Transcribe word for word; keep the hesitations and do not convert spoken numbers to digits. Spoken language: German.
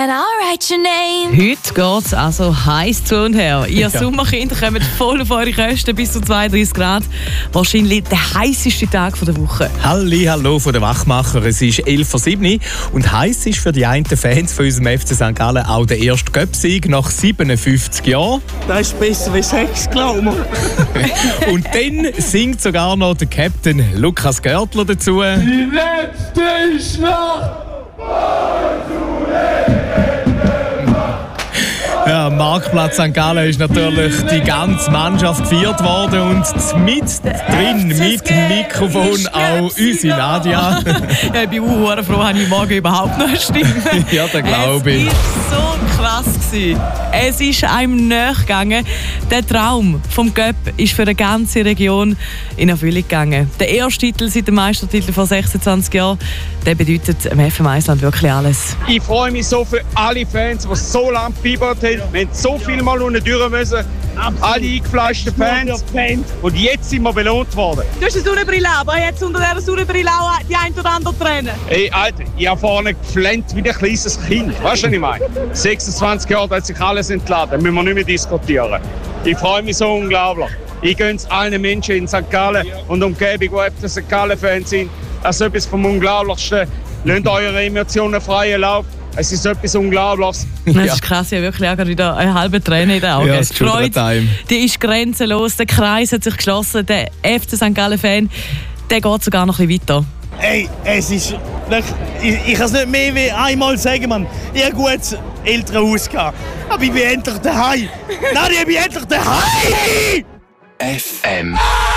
Heute geht es also heiß zu und her. Ihr ja. Sommerkinder kommen voll auf eure Kosten bis zu zweiunddreißig Grad. Wahrscheinlich der heißeste Tag der Woche. Halli, hallo von den Wachmacher. Es ist elf Uhr sieben und heiß ist für die einen Fans von unserem F C Sankt Gallen auch der erste Cup-Sieg nach siebenundfünfzig Jahren. Das ist besser wie Sex, glaub mir. Und dann singt sogar noch der Captain Lukas Görtler dazu. Die letzte Schlacht! Ja, am Marktplatz Sankt Gallen ist natürlich die ganze Mannschaft gefeiert worden und mit drin, mit dem Mikrofon auch unsere Nadia. Ja, ich bin auch froh, dass ich morgen überhaupt noch eine Stimme. Ja, das glaube ich. Es war so krass. Es ist einem näher gegangen. Der Traum vom Cup ist für die ganze Region in Erfüllung gegangen. Der erste Titel seit dem Meistertitel vor sechsundzwanzig Jahren, der bedeutet dem F M Island wirklich alles. Ich freue mich so für alle Fans, die so lange gefiebert haben. Wir haben so viel Mal unten durch müssen. Absolut. Alle eingefleischten Fans. Und jetzt sind wir belohnt worden. Du hast eine Sonnenbrille, aber jetzt unter dieser Sonnenbrille auch die ein oder andere Träne. Hey, Alter, ich habe vorne geflennt wie ein kleines Kind. Weißt du, was ich meine? sechsundzwanzig Jahre hat sich alles entladen. Da müssen wir nicht mehr diskutieren. Ich freue mich so unglaublich. Ich gönne es allen Menschen in Sankt Gallen und Umgebung, die F C Sankt Gallen-Fans sind. Das ist etwas vom Unglaublichsten. Lasst eure Emotionen freien Lauf. Es ist etwas Unglaubliches. Das ist krass, ich habe wirklich auch wieder eine halbe Träne in den Augen. Ja, die Freude, die ist grenzenlos, der Kreis hat sich geschlossen, der F C Sankt Gallen-Fan, der geht sogar noch ein bisschen weiter. Hey, es ist... Ich, ich kann es nicht mehr wie einmal sagen, Mann. Ich habe ein gutes Elternhaus gehabt. Aber ich bin endlich daheim. Nein, ich bin endlich daheim! F M